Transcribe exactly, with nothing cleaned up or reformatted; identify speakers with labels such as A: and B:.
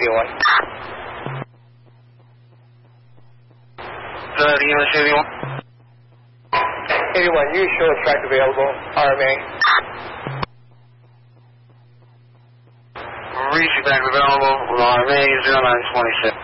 A: eighty-one.
B: Go ahead again, let's eighty-one.
A: eighty-one, you show a track available, R M A.
B: Reaching back available with R M A zero nine twenty-six.